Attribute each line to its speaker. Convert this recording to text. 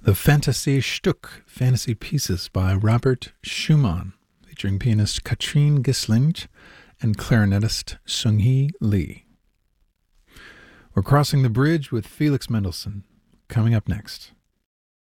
Speaker 1: The Fantasie Stück, Fantasy Pieces by Robert Schumann, featuring pianist Katrine Gisling and clarinetist Seung-hee Lee. We're crossing the bridge with Felix Mendelssohn, coming up next.